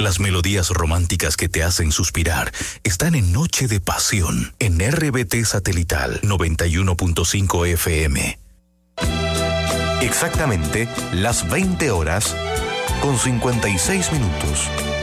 Las melodías románticas que te hacen suspirar están en Noche de Pasión, en RBT Satelital 91.5 FM. Exactamente las 20 horas con 56 minutos.